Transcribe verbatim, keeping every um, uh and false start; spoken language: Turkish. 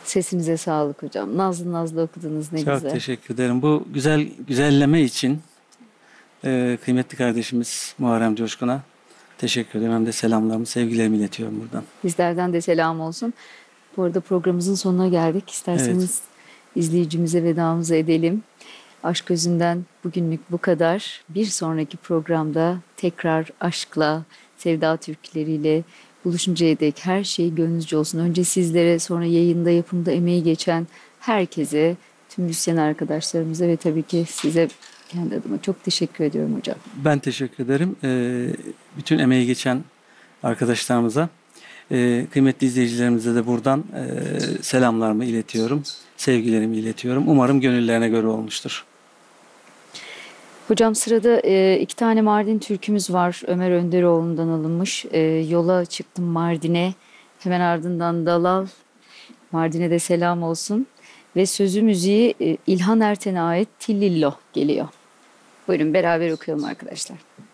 Sesinize sağlık hocam. Nazlı nazlı okudunuz, ne Çok güzel. teşekkür ederim. Bu güzel güzelleme için e, kıymetli kardeşimiz Muharrem Coşkun'a teşekkür ederim. Hem de selamlarımı, sevgilerimi iletiyorum buradan. Bizlerden de selam olsun. Bu arada programımızın sonuna geldik. İsterseniz Evet. izleyicimize vedamızı edelim. Aşk Özünden bugünlük bu kadar. Bir sonraki programda tekrar aşkla, sevda türküleriyle buluşuncaya dek her şey gönlünüzce olsun. Önce sizlere, sonra yayında, yapımda emeği geçen herkese, tüm müzisyen arkadaşlarımıza ve tabii ki size kendi adıma çok teşekkür ediyorum hocam. Ben teşekkür ederim. E, bütün emeği geçen arkadaşlarımıza, e, kıymetli izleyicilerimize de buradan e, selamlarımı iletiyorum. Sevgilerimi iletiyorum. Umarım gönüllerine göre olmuştur. Hocam sırada e, iki tane Mardin türkümüz var. Ömer Önderoğlu'ndan alınmış. E, yola çıktım Mardin'e. Hemen ardından Dalal. Mardin'e de selam olsun. Ve sözü müziği e, İlhan Erten'e ait Tillillo geliyor. Buyurun beraber okuyalım arkadaşlar.